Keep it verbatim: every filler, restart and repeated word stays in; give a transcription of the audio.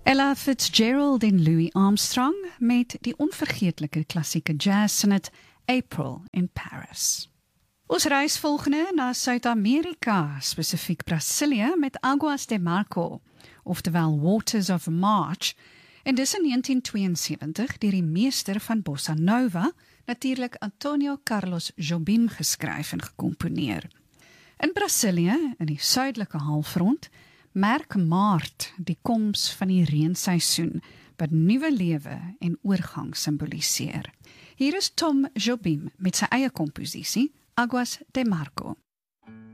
Ella Fitzgerald en Louis Armstrong met die onvergeetlike klassieke jazzsonnet April in Paris. Ons reis volgende na Suid-Amerika, spesifiek Brasilia, met Aguas de Marco, oftewel Waters of March, en dis in negentien tweeënsewentig deur die meester van Bossa Nova, natuurlik Antonio Carlos Jobim, geskryf en gekomponeer. In Brasilia, in die suidelike halfrond, merk Maart die koms van die reenseisoen, wat nuwe lewe en oorgang simboliseer. Hier is Tom Jobim met sy eie komposisie, Aguas de Marco.